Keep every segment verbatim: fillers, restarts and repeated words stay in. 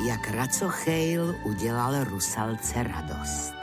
jak Racochél udělal Rusalce radost.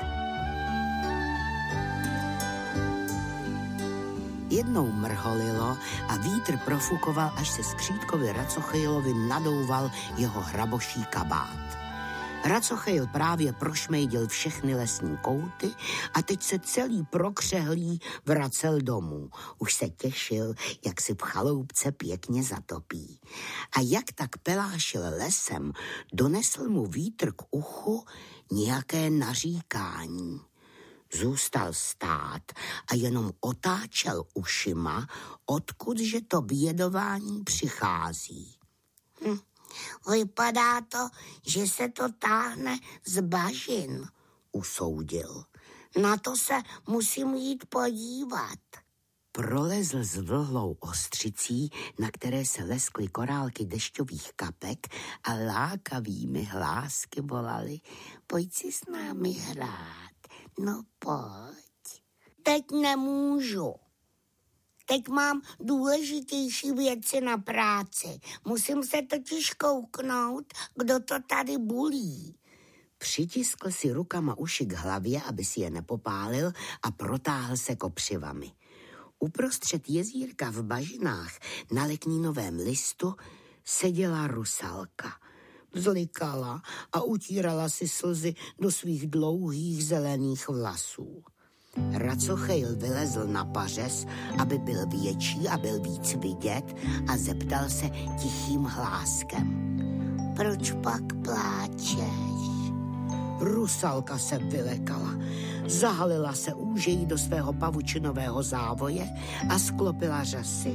Jednou mrholilo a vítr profukoval, až se skřítkovi Racochélovi nadouval jeho hraboší kabát. Racochél právě prošmejdil všechny lesní kouty a teď se celý prokřehlý vracel domů. Už se těšil, jak si v chaloupce pěkně zatopí. A jak tak pelášil lesem, donesl mu vítr k uchu nějaké naříkání. Zůstal stát a jenom otáčel ušima, odkudže to bědování přichází. Hm. Vypadá to, že se to táhne z bažin, usoudil. Na to se musím jít podívat. Prolezl s vlhlou ostřicí, na které se leskly korálky dešťových kapek a lákavými hlásky volaly: pojď si s námi hrát, no pojď. Teď nemůžu. Teď mám důležitější věci na práci. Musím se totiž kouknout, kdo to tady bulí. Přitiskl si rukama uši k hlavě, aby si je nepopálil, a protáhl se kopřivami. Uprostřed jezírka v bažinách na leknínovém listu seděla Rusalka. Vzlikala a utírala si slzy do svých dlouhých zelených vlasů. Racochél vylezl na pařez, aby byl větší a byl víc vidět, a zeptal se tichým hláskem: proč pak pláčeš? Rusalka se vylekala, zahalila se úžejí do svého pavučinového závoje a sklopila řasy.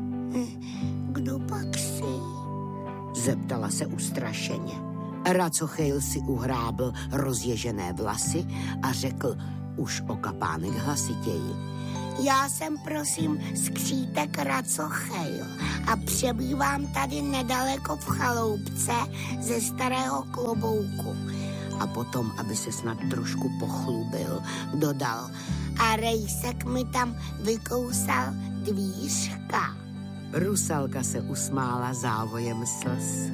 Kdo pak jsi? Zeptala se ustrašeně. Racochél si uhrábl rozježené vlasy a řekl už o kapánek hlasitěji: já jsem prosím skřítek Racochél a přebývám tady nedaleko v chaloupce ze starého klobouku. A potom, aby se snad trošku pochlubil, dodal: a rejsek mi tam vykousal dvířka. Rusalka se usmála závojem slz.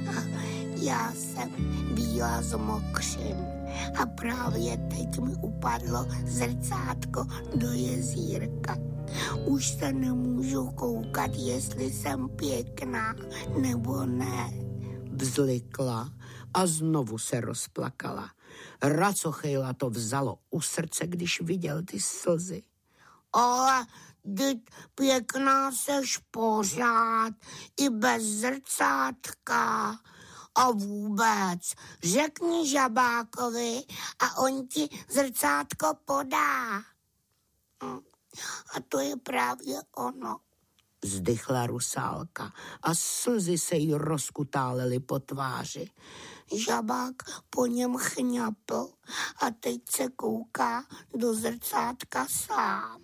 Já jsem bílá z mokřin a právě teď mi upadlo zrcátko do jezírka. Už se nemůžu koukat, jestli jsem pěkná nebo ne. Vzlikla a znovu se rozplakala. Racochéla to vzalo u srdce, když viděl ty slzy. Ale teď pěkná seš pořád, i bez zrcátka. A vůbec, řekni žabákovi a on ti zrcátko podá. A to je právě ono. Vzdychla Rusálka a slzy se jí rozkutálely po tváři. Žabák po něm chňapl a teď se kouká do zrcátka sám.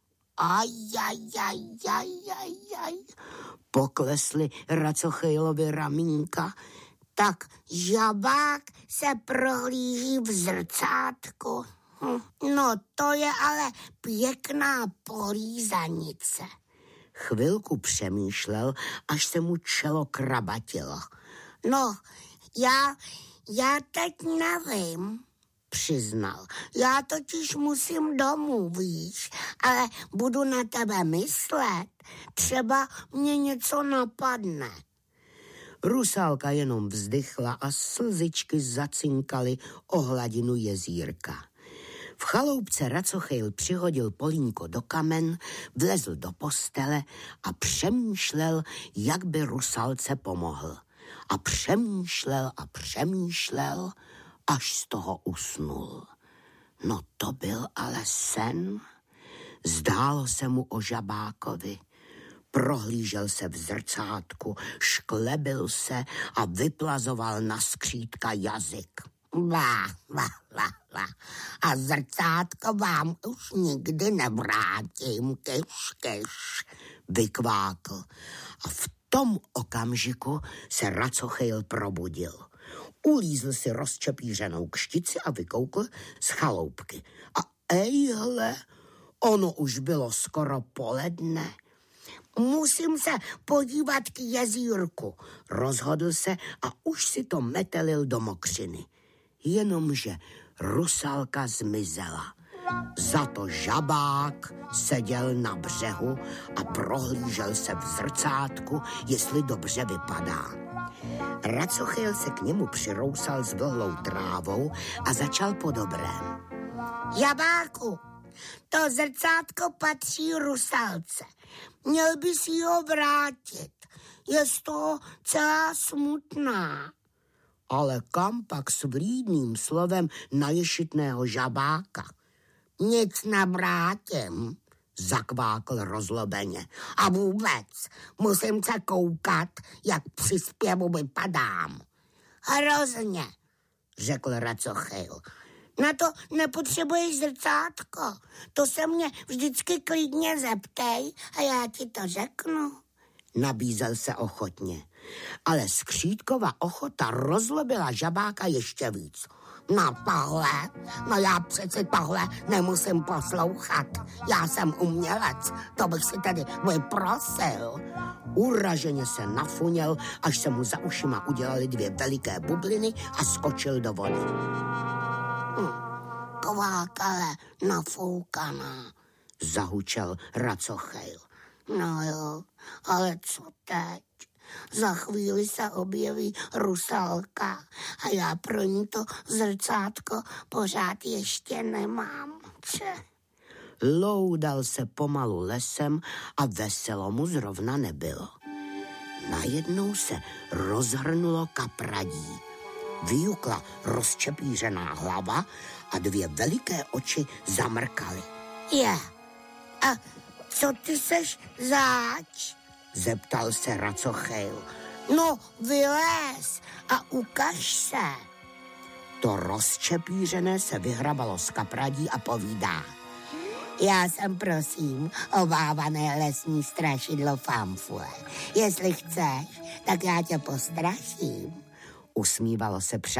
Ajajajajajaj, poklesly Racochélovi ramínka. Tak žabák se prohlíží v zrcátku. Hm. No to je ale pěkná polízanice. Chvilku přemýšlel, až se mu čelo krabatilo. No, já, já teď nevím, přiznal. Já totiž musím domů, víš, ale budu na tebe myslet. Třeba mě něco napadne. Rusálka jenom vzdychla a slzičky zacinkaly o hladinu jezírka. V chaloupce Racochél přihodil polínko do kamen, vlezl do postele a přemýšlel, jak by Rusalce pomohl. A přemýšlel a přemýšlel, až z toho usnul. No to byl ale sen. Zdálo se mu o žabákovi. Prohlížel se v zrcátku, šklebil se a vyplazoval na skřítka jazyk. Vá, vá, vá, vá. A zrcátko vám už nikdy nevrátím, kyš, kyš, vykvákl. A v tom okamžiku se Racochél probudil. Ulízl si rozčepířenou kštici a vykoukl z chaloupky. A ejhle, ono už bylo skoro poledne. Musím se podívat k jezírku, rozhodl se a už si to metelil do mokřiny. Jenomže Rusalka zmizela. Za to žabák seděl na břehu a prohlížel se v zrcátku, jestli dobře vypadá. Racochyl se k němu přirousal s vlhlou trávou a začal po dobrém. Žabáku, to zrcátko patří Rusalce. Měl by si ho vrátit. Je z toho celá smutná. Ale kam pak s vlídným slovem na ješitného žabáka? Nic nevrátím, zakvákl rozlobeně. A vůbec, musím se koukat, jak při zpěvu vypadám. Hrozně, řekl Racochyl. Na to nepotřebuješ zrcátko. To se mě vždycky klidně zeptej a já ti to řeknu. Nabízel se ochotně. Ale Skřítkova ochota rozlobila žabáka ještě víc. No tohle, no já přeci tohle nemusím poslouchat. Já jsem umělec, to bych si tedy vyprosil. Uraženě se nafuněl, až se mu za ušima udělali dvě veliké bubliny a skočil do vody. Hm, kvákale nafoukaná, zahučel Racochyl. No jo, ale co teď? Za chvíli se objeví Rusalka a já pro ní to zrcátko pořád ještě nemám. Če. Loudal se pomalu lesem a veselo mu zrovna nebylo. Najednou se rozhrnulo kapradí. Vyjukla rozčepířená hlava a dvě veliké oči zamrkaly. Je, a co ty seš zač? Zeptal se Racochyl. No, vylez a ukaž se. To rozčepířené se vyhrabalo z kapradí a povídá. Já jsem, prosím, obávané lesní strašidlo Famfule. Jestli chceš, tak já tě postraším. Usmívalo se přátelé.